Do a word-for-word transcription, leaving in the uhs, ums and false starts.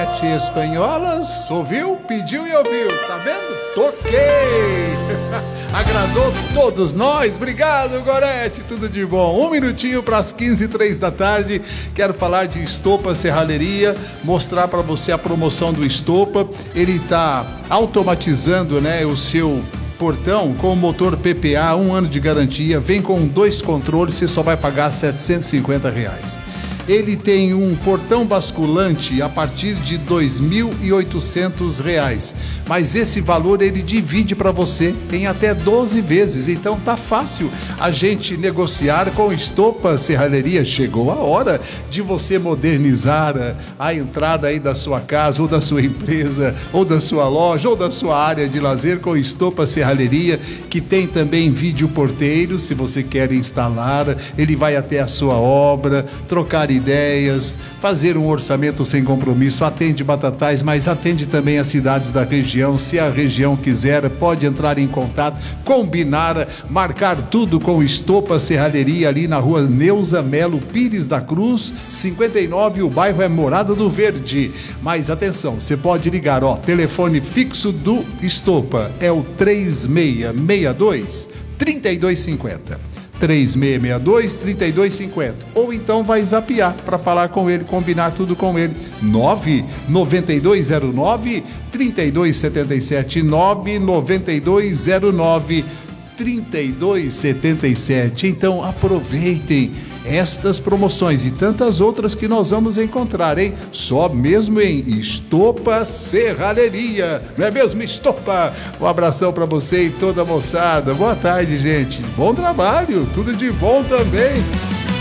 Gorete Espanholas, ouviu, pediu e ouviu, tá vendo? Toquei! Agradou todos nós, obrigado Gorete, tudo de bom. Um minutinho para as quinze e três da tarde, quero falar de Estopa Serralheria, mostrar para você a promoção do Estopa. Ele está automatizando, né, o seu portão com motor P P A, um ano de garantia, vem com dois controles, você só vai pagar setecentos e cinquenta reais. Ele tem um portão basculante a partir de dois mil e oitocentos reais, mas esse valor ele divide para você, tem até doze vezes, então tá fácil a gente negociar com Estopa Serralheria. Chegou a hora de você modernizar a, a entrada aí da sua casa, ou da sua empresa, ou da sua loja, ou da sua área de lazer com Estopa Serralheria, que tem também vídeo porteiro, se você quer instalar, ele vai até a sua obra, trocar ideias, fazer um orçamento sem compromisso. Atende Batatais, mas atende também as cidades da região. Se a região quiser, pode entrar em contato, combinar, marcar tudo com Estopa Serralheria, ali na rua Neuza Melo Pires da Cruz, cinquenta e nove, o bairro é Morada do Verde. Mas atenção, você pode ligar, ó, telefone fixo do Estopa é o três seis seis dois, três dois cinco zero. três seis seis dois, três dois cinco zero, ou então vai zapear para falar com ele, combinar tudo com ele. nove nove dois zero nove, três dois sete sete, nove nove dois zero nove, três dois sete sete. Então aproveitem estas promoções e tantas outras que nós vamos encontrar, hein? Só mesmo em Estopa Serralheria, não é mesmo, Estopa? Um abração para você e toda a moçada. Boa tarde, gente. Bom trabalho, tudo de bom também.